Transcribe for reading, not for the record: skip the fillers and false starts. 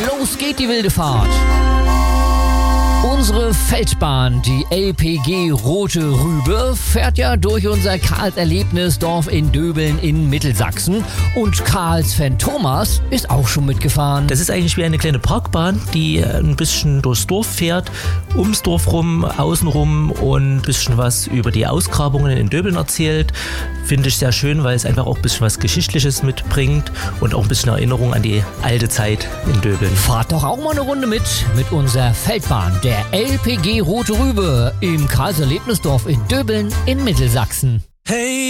Los geht die wilde Fahrt. Unsere Feldbahn, die LPG Rote Rübe, fährt ja durch unser Karls-Erlebnisdorf in Döbeln in Mittelsachsen. Und Karls-Fan Thomas ist auch schon mitgefahren. Das ist eigentlich wie eine kleine Parkbahn, die ein bisschen durchs Dorf fährt, ums Dorf rum, außenrum und ein bisschen was über die Ausgrabungen in Döbeln erzählt. Finde ich sehr schön, weil es einfach auch ein bisschen was Geschichtliches mitbringt und auch ein bisschen Erinnerung an die alte Zeit in Döbeln. Fahrt doch auch mal eine Runde mit unserer Feldbahn, der LPG Rote Rübe im Karls-Erlebnisdorf in Döbeln in Mittelsachsen. Hey!